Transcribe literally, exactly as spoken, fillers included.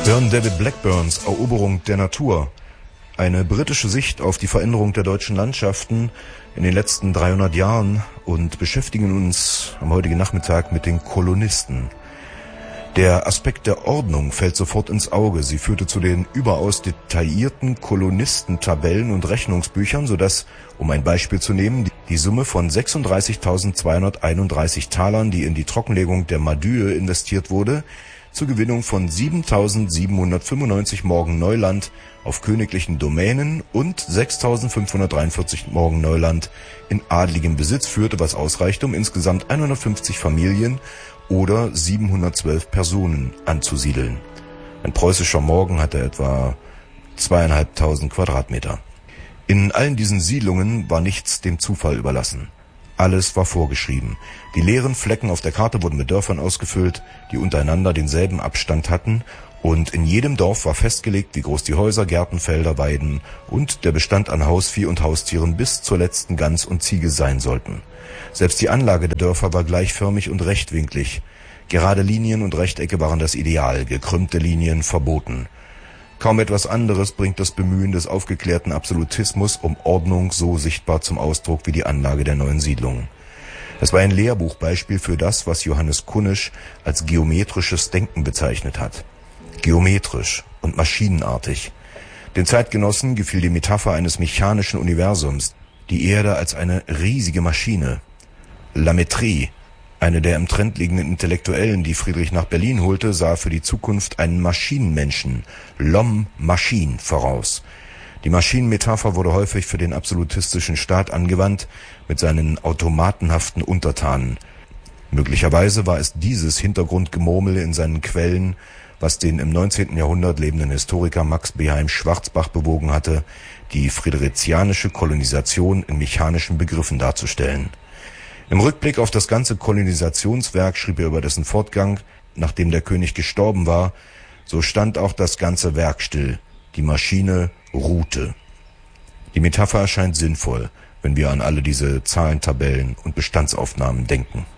hören David Blackburns Eroberung der Natur. Eine britische Sicht auf die Veränderung der deutschen Landschaften in den letzten dreihundert Jahren und beschäftigen uns am heutigen Nachmittag mit den Kolonisten. Der Aspekt der Ordnung fällt sofort ins Auge. Sie führte zu den überaus detaillierten Kolonistentabellen und Rechnungsbüchern, sodass, um ein Beispiel zu nehmen, die Summe von sechsunddreißigtausendzweihunderteinunddreißig Talern, die in die Trockenlegung der Madüe investiert wurde, zur Gewinnung von siebentausendsiebenhundertfünfundneunzig Morgen Neuland auf königlichen Domänen und sechstausendfünfhundertdreiundvierzig Morgen Neuland in adligem Besitz führte, was ausreichte, um insgesamt hundertfünfzig Familien oder siebenhundertzwölf Personen anzusiedeln. Ein preußischer Morgen hatte etwa zweieinhalbtausend Quadratmeter. In allen diesen Siedlungen war nichts dem Zufall überlassen. Alles war vorgeschrieben. Die leeren Flecken auf der Karte wurden mit Dörfern ausgefüllt, die untereinander denselben Abstand hatten, und in jedem Dorf war festgelegt, wie groß die Häuser, Gärten, Felder, Weiden und der Bestand an Hausvieh und Haustieren bis zur letzten Gans und Ziege sein sollten. Selbst die Anlage der Dörfer war gleichförmig und rechtwinklig. Gerade Linien und Rechtecke waren das Ideal, gekrümmte Linien verboten. Kaum etwas anderes bringt das Bemühen des aufgeklärten Absolutismus um Ordnung so sichtbar zum Ausdruck wie die Anlage der neuen Siedlungen. Es war ein Lehrbuchbeispiel für das, was Johannes Kunnisch als geometrisches Denken bezeichnet hat. Geometrisch und maschinenartig. Den Zeitgenossen gefiel die Metapher eines mechanischen Universums, die Erde als eine riesige Maschine. Lametrie, eine der im Trend liegenden Intellektuellen, die Friedrich nach Berlin holte, sah für die Zukunft einen Maschinenmenschen, L'homme Machine, voraus. Die Maschinenmetapher wurde häufig für den absolutistischen Staat angewandt, mit seinen automatenhaften Untertanen. Möglicherweise war es dieses Hintergrundgemurmel in seinen Quellen, was den im neunzehnten Jahrhundert lebenden Historiker Max Beheim Schwarzbach bewogen hatte, die friederizianische Kolonisation in mechanischen Begriffen darzustellen. Im Rückblick auf das ganze Kolonisationswerk schrieb er über dessen Fortgang: Nachdem der König gestorben war, so stand auch das ganze Werk still. Die Maschine ruhte. Die Metapher erscheint sinnvoll, wenn wir an alle diese Zahlentabellen und Bestandsaufnahmen denken.